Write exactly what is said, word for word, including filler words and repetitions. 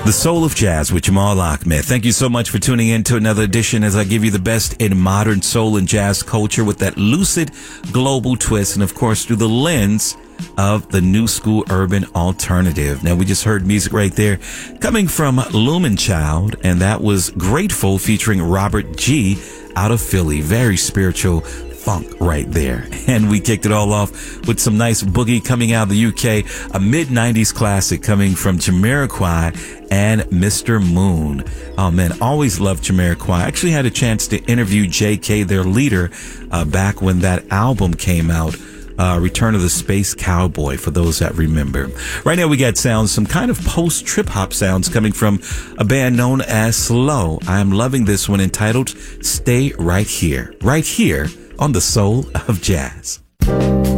The Soul of Jazz with Jamal Ahmed. Thank you so much for tuning in to another edition as I give you the best in modern soul and jazz culture with that lucid global twist and, of course, through the lens of the new school urban alternative. Now, we just heard music right there coming from Lumen Child, and that was Grateful featuring Robert G. out of Philly. Very spiritual funk right there. And we kicked it all off with some nice boogie coming out of the U K, a mid nineties classic coming from Jamiroquai and Mister Moon. Oh man, always loved Jamiroquai. I actually had a chance to interview J K, their leader, uh, back when that album came out. Uh, Return of the Space Cowboy, for those that remember. Right now we got sounds, some kind of post-trip hop sounds coming from a band known as Slow. I am loving this one, entitled Stay Right Here. Right here on The Soul of Jazz.